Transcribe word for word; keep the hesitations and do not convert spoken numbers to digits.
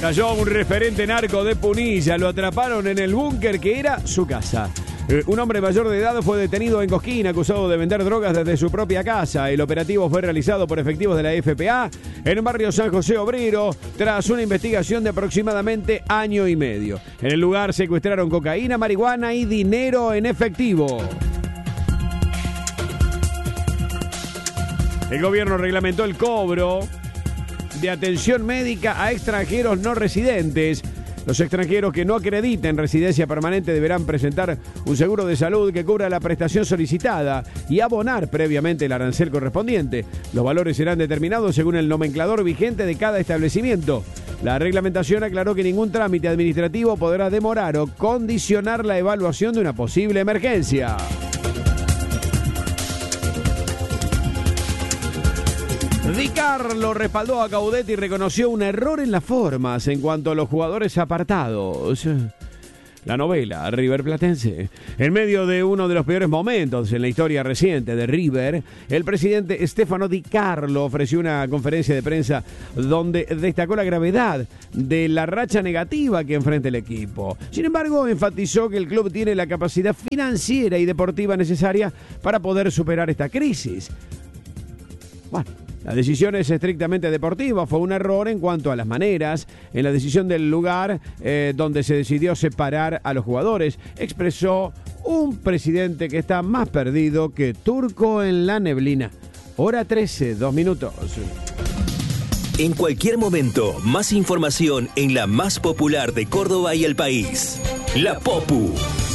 Cayó un referente narco de Punilla. Lo atraparon en el búnker que era su casa. Eh, un hombre mayor de edad fue detenido en Cosquín, acusado de vender drogas desde su propia casa. El operativo fue realizado por efectivos de la F P A en el barrio San José Obrero, tras una investigación de aproximadamente año y medio. En el lugar secuestraron cocaína, marihuana y dinero en efectivo. El gobierno reglamentó el cobro de atención médica a extranjeros no residentes. Los extranjeros que no acrediten residencia permanente deberán presentar un seguro de salud que cubra la prestación solicitada y abonar previamente el arancel correspondiente. Los valores serán determinados según el nomenclador vigente de cada establecimiento. La reglamentación aclaró que ningún trámite administrativo podrá demorar o condicionar la evaluación de una posible emergencia. Di Carlo respaldó a Caudet y reconoció un error en las formas en cuanto a los jugadores apartados. La novela River Platense. En medio de uno de los peores momentos en la historia reciente de River, el presidente Stefano Di Carlo ofreció una conferencia de prensa donde destacó la gravedad de la racha negativa que enfrenta el equipo. Sin embargo, enfatizó que el club tiene la capacidad financiera y deportiva necesaria para poder superar esta crisis. Bueno, la decisión es estrictamente deportiva, fue un error en cuanto a las maneras, en la decisión del lugar eh, donde se decidió separar a los jugadores, expresó un presidente que está más perdido que Turco en la neblina. Hora trece, dos minutos. En cualquier momento, más información en la más popular de Córdoba y el país. La Popu.